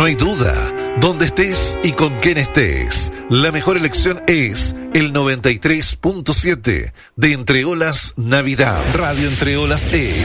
No hay duda, donde estés y con quién estés, la mejor elección es el 93.7 de Entre Olas Navidad. Radio Entre Olas es